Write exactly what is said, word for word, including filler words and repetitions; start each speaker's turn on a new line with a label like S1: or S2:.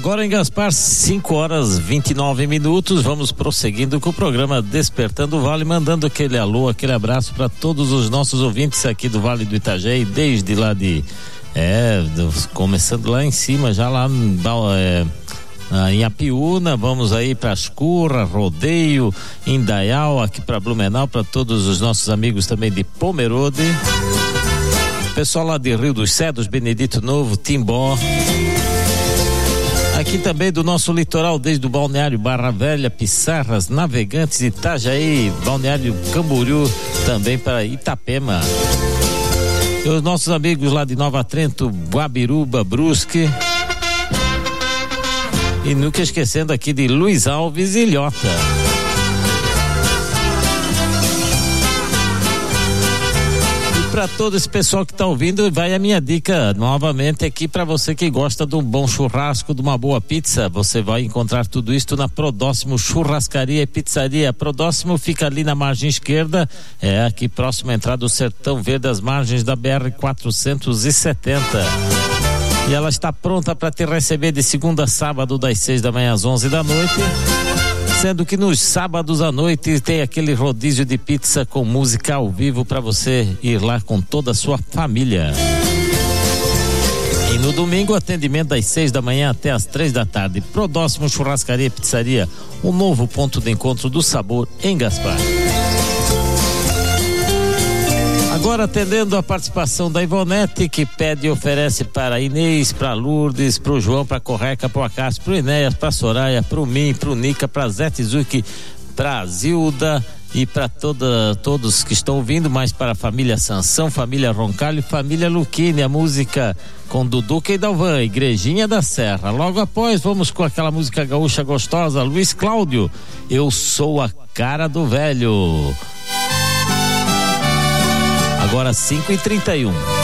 S1: Agora em Gaspar, cinco horas vinte e nove minutos, vamos prosseguindo com o programa Despertando o Vale, mandando aquele alô, aquele abraço para todos os nossos ouvintes aqui do Vale do Itajaí, desde lá de, é, começando lá em cima, já lá é, em Apiúna, vamos aí para Ascurra, Rodeio, Indaial, aqui para Blumenau, para todos os nossos amigos também de Pomerode, pessoal lá de Rio dos Cedros, Benedito Novo, Timbó, aqui também do nosso litoral, desde o Balneário Barra Velha, Pissarras, Navegantes, Itajaí, Balneário Camboriú, também para Itapema. E os nossos amigos lá de Nova Trento, Guabiruba, Brusque. E nunca esquecendo aqui de Luiz Alves e Ilhota. Para todo esse pessoal que está ouvindo, vai a minha dica novamente aqui para você que gosta de um bom churrasco, de uma boa pizza. Você vai encontrar tudo isso na Prodóximo Churrascaria e Pizzaria. A Prodóximo fica ali na margem esquerda, é aqui próximo à entrada do Sertão Verde, às margens da B R quatrocentos e setenta. E ela está pronta para te receber de segunda a sábado, das seis da manhã às onze da noite. Sendo que nos sábados à noite tem aquele rodízio de pizza com música ao vivo para você ir lá com toda a sua família. E no domingo, atendimento das seis da manhã até as três da tarde. Prodóximo Churrascaria e Pizzaria, um novo ponto de encontro do sabor em Gaspar. Agora atendendo a participação da Ivonete, que pede e oferece para Inês, para Lourdes, para o João, para a Correca, para o Acácio, para o Enéas, para a Soraya, para o Mim, para o Nica, para a Zete Zucchi, para a Zilda e para toda, todos que estão ouvindo, mais para a família Sansão, família Roncalho e família Luquini, a música com Duduca e Dalvan, Igrejinha da Serra. Logo após, vamos com aquela música gaúcha gostosa, Luiz Cláudio, Eu Sou a Cara do Velho. Agora cinco e trinta e um.